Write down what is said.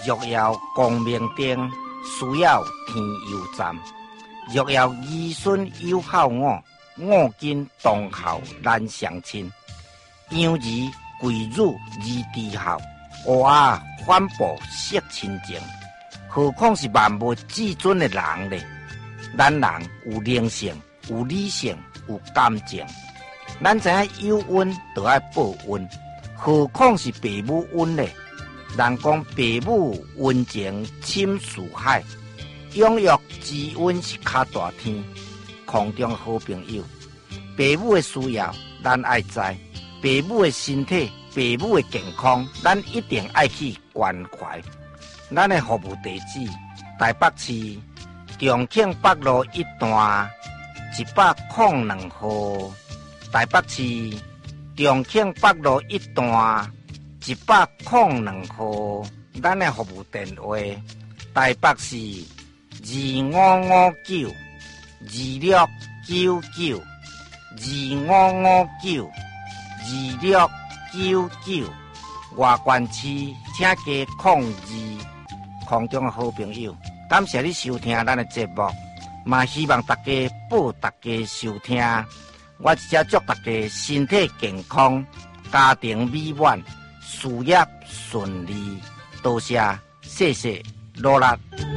若要光明灯，需要天油站。若要儿孙友好我，我今同校难相亲。养儿贵辱而低孝，乌鸦反哺惜亲情。何况是万物至尊的人呢？咱人有灵性，有理性，有感情。咱知影有恩就要报恩，何况是父母恩呢？人讲父母恩情深似海，养育之恩是较大天。空中好朋友，父母的需要咱爱知，父母的身体、父母的健康，咱一定爱去关怀。咱的服务地址：台北市重庆北路1段102號。台北市重庆北路1段102號。咱的服務電話：台北市2559259925592699。外县市請加02。空中的好朋友，感謝你收聽咱的節目，嘛希望大家報大家收聽。我只祝大家身體健康，家庭美滿，事業順利。多謝，謝謝，努力。